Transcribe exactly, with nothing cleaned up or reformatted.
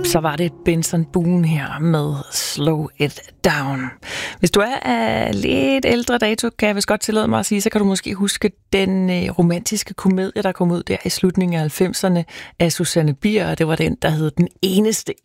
Så var det Benson Boone her med Slow It Down. Hvis du er af lidt ældre dato, kan jeg vist godt tillade mig at sige, så kan du måske huske den romantiske komedie, der kom ud der i slutningen af halvfemserne af Susanne Bier, og det var den, der hed Den Eneste